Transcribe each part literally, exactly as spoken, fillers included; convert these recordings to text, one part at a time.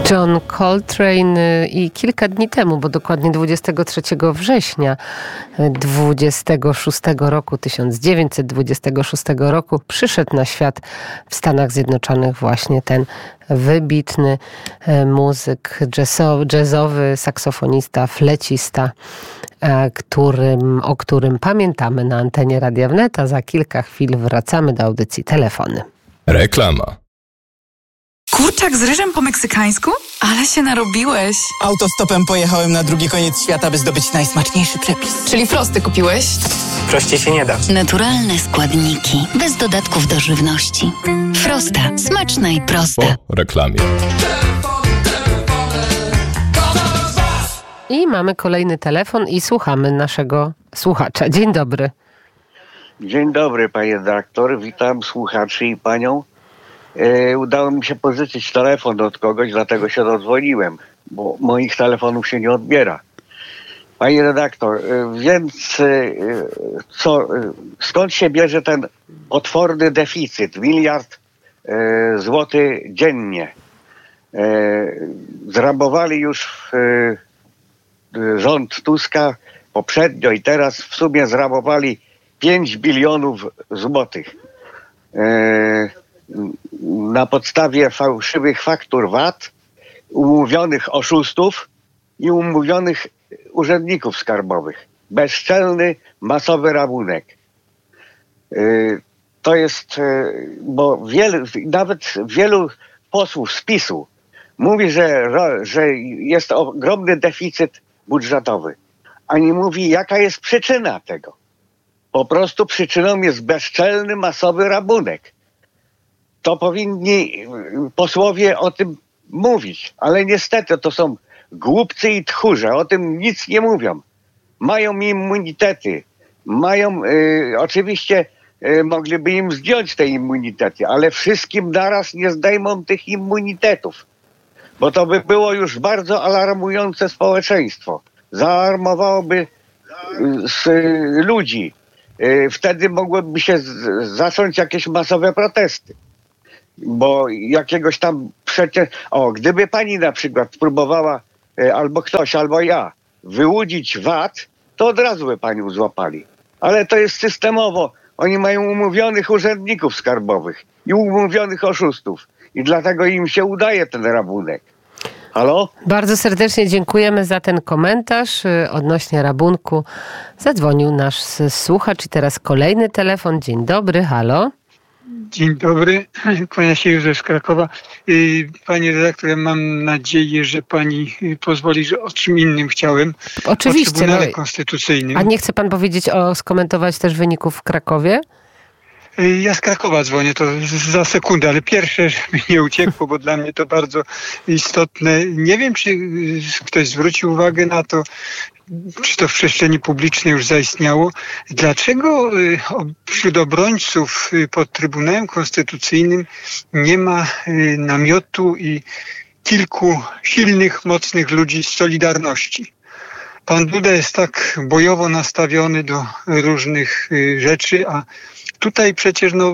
John Coltrane i kilka dni temu, bo dokładnie dwudziestego trzeciego września dwudziestego szóstego roku, tysiąc dziewięćset dwudziestego szóstego roku przyszedł na świat w Stanach Zjednoczonych właśnie ten wybitny muzyk jazzowy, saksofonista, flecista, którym, o którym pamiętamy na antenie Radia Wnet, a za kilka chwil wracamy do audycji Telefony. Reklama. Kurczak z ryżem po meksykańsku? Ale się narobiłeś. Autostopem pojechałem na drugi koniec świata, by zdobyć najsmaczniejszy przepis. Czyli frosty kupiłeś? Prościej się nie da. Naturalne składniki, bez dodatków do żywności. Frosta. Smaczne i proste. Po reklamie. I mamy kolejny telefon i słuchamy naszego słuchacza. Dzień dobry. Dzień dobry, panie dyrektor. Witam słuchaczy i panią. E, udało mi się pożyczyć telefon od kogoś, dlatego się dodzwoniłem, bo moich telefonów się nie odbiera. Panie redaktor, e, więc e, co, e, skąd się bierze ten potworny deficyt? Miliard e, złotych dziennie. E, zrabowali już e, rząd Tuska poprzednio i teraz w sumie zrabowali pięć bilionów złotych. E, na podstawie fałszywych faktur V A T, umówionych oszustów i umówionych urzędników skarbowych. Bezczelny, masowy rabunek. Yy, to jest, yy, bo wielu, nawet wielu posłów z PiSu mówi, że, że jest ogromny deficyt budżetowy, a nie mówi, jaka jest przyczyna tego. Po prostu przyczyną jest bezczelny, masowy rabunek. To powinni posłowie o tym mówić, ale niestety to są głupcy i tchórze, o tym nic nie mówią. Mają immunitety, mają, y, oczywiście y, mogliby im zdjąć te immunitety, ale wszystkim naraz nie zdejmą tych immunitetów, bo to by było już bardzo alarmujące społeczeństwo. Zaalarmowałoby y, z, y, ludzi. Y, wtedy mogłyby się z, zacząć jakieś masowe protesty. Bo jakiegoś tam przecież... O, gdyby pani na przykład próbowała, e, albo ktoś, albo ja, wyłudzić V A T, to od razu by panią złapali. Ale to jest systemowo. Oni mają umówionych urzędników skarbowych i umówionych oszustów. I dlatego im się udaje ten rabunek. Halo? Bardzo serdecznie dziękujemy za ten komentarz odnośnie rabunku. Zadzwonił nasz słuchacz i teraz kolejny telefon. Dzień dobry, halo? Dzień dobry, kłania się Józef z Krakowa. Panie redaktorze, mam nadzieję, że pani pozwoli, że o czym innym chciałem. Oczywiście. O Trybunale no, Konstytucyjnym. A nie chce pan powiedzieć o, skomentować też wyników w Krakowie? Ja z Krakowa dzwonię, to za sekundę, ale pierwsze, żeby nie uciekło, bo dla mnie to bardzo istotne. Nie wiem, czy ktoś zwrócił uwagę na to, czy to w przestrzeni publicznej już zaistniało. Dlaczego wśród obrońców pod Trybunałem Konstytucyjnym nie ma namiotu i kilku silnych, mocnych ludzi z Solidarności? Pan Duda jest tak bojowo nastawiony do różnych rzeczy, a tutaj przecież no,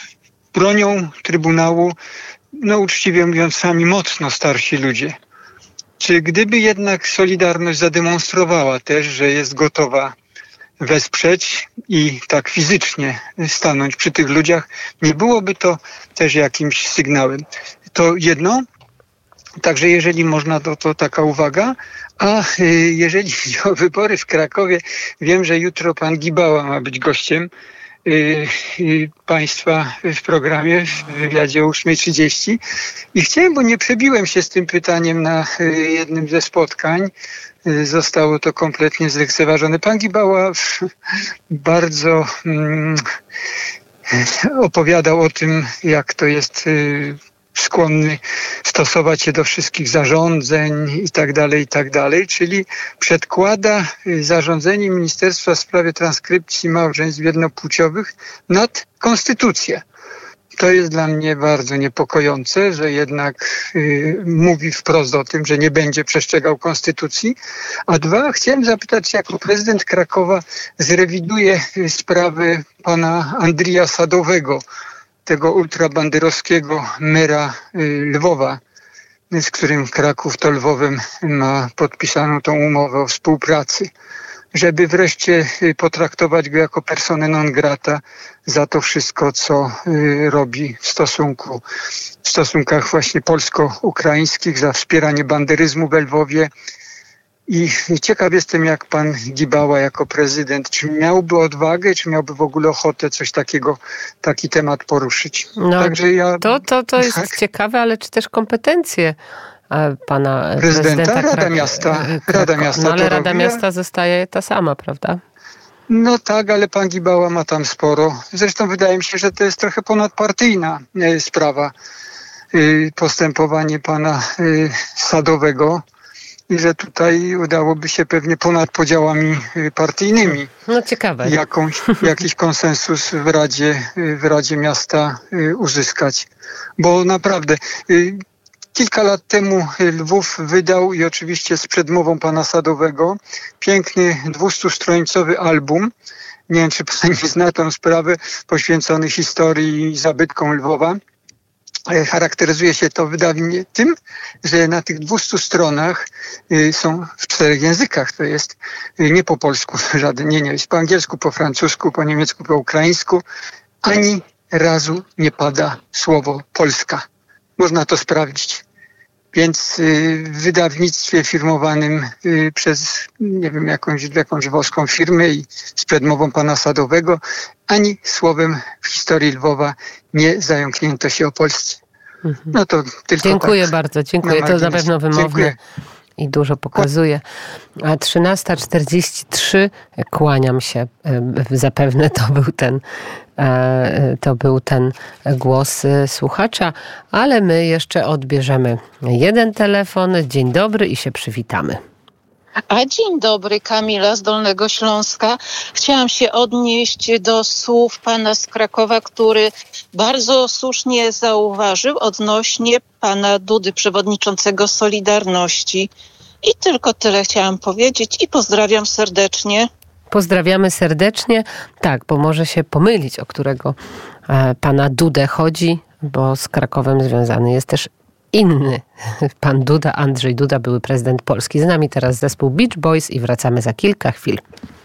bronią Trybunału, no uczciwie mówiąc, sami mocno starsi ludzie. Czy gdyby jednak Solidarność zademonstrowała też, że jest gotowa wesprzeć i tak fizycznie stanąć przy tych ludziach, nie byłoby to też jakimś sygnałem? To jedno. Także jeżeli można, to, to taka uwaga. A jeżeli chodzi o wybory w Krakowie, wiem, że jutro pan Gibała ma być gościem państwa w programie, w wywiadzie o ósma trzydzieści i chciałem, bo nie przebiłem się z tym pytaniem na jednym ze spotkań, zostało to kompletnie zlekceważone. Pan Gibała bardzo mm, opowiadał o tym, jak to jest skłonny stosować się do wszystkich zarządzeń i tak dalej, i tak dalej, czyli przedkłada zarządzenie Ministerstwa w sprawie transkrypcji małżeństw jednopłciowych nad konstytucję. To jest dla mnie bardzo niepokojące, że jednak y, mówi wprost o tym, że nie będzie przestrzegał konstytucji. A dwa, chciałem zapytać, czy jako prezydent Krakowa zrewiduje sprawę pana Andrija Sadowego, tego ultrabanderowskiego mera y, Lwowa. z którym Kraków to Lwowem ma podpisaną tą umowę o współpracy, żeby wreszcie potraktować go jako personę non grata za to wszystko, co robi w stosunku, w stosunkach właśnie polsko-ukraińskich, za wspieranie banderyzmu we Lwowie. I ciekaw jestem, jak pan Gibała jako prezydent, czy miałby odwagę, czy miałby w ogóle ochotę coś takiego, taki temat poruszyć. No, Także ja, to, to, to jest tak ciekawe, ale czy też kompetencje pana prezydenta, prezydenta Rada Krak- Miasta, Krak- Rada Miasta no, ale to Rada robi, Miasta zostaje ta sama, prawda? No tak, ale pan Gibała ma tam sporo. Zresztą wydaje mi się, że to jest trochę ponadpartyjna sprawa, postępowanie pana Sadowego i że tutaj udałoby się pewnie ponad podziałami partyjnymi no, ciekawe. Jakąś, jakiś konsensus w Radzie, w Radzie Miasta uzyskać. Bo naprawdę kilka lat temu Lwów wydał, i oczywiście z przedmową pana Sadowego, piękny dwustustronicowy album. Nie wiem, czy pani zna tę sprawę, poświęcony historii i zabytkom Lwowa. Charakteryzuje się to wydawnictwo tym, że na tych dwustu stronach są w czterech językach. To jest nie po polsku, żaden, nie, nie, jest po angielsku, po francusku, po niemiecku, po ukraińsku. Ani razu nie pada słowo Polska. Można to sprawdzić. Więc w wydawnictwie firmowanym przez, nie wiem, jakąś, jakąś włoską firmę i z przedmową pana Sadowego, ani słowem w historii Lwowa nie zająknięto się o Polsce. No to tylko Dziękuję tak, bardzo, dziękuję. na To na pewno wymowne Dziękuję. i dużo pokazuje. A trzynasta czterdzieści trzy, kłaniam się. Zapewne to był ten to był ten głos słuchacza, ale my jeszcze odbierzemy jeden telefon. Dzień dobry i się przywitamy. A dzień dobry, Kamila z Dolnego Śląska. Chciałam się odnieść do słów pana z Krakowa, który bardzo słusznie zauważył odnośnie pana Dudy, przewodniczącego Solidarności. I tylko tyle chciałam powiedzieć i pozdrawiam serdecznie. Pozdrawiamy serdecznie. Tak, bo może się pomylić, o którego e, pana Dudę chodzi, bo z Krakowem związany jest też inny pan Duda, Andrzej Duda, były prezydent Polski. Z nami teraz zespół Beach Boys i wracamy za kilka chwil.